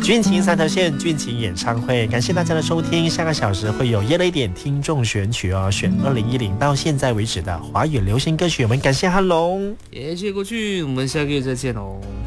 军情三条线军情演唱会，感谢大家的收听。下个小时会有耶雷点听众选曲哦，选2010到现在为止的华语流行歌曲。我们感谢汉龙， 也谢谢过去，我们下个月再见哦。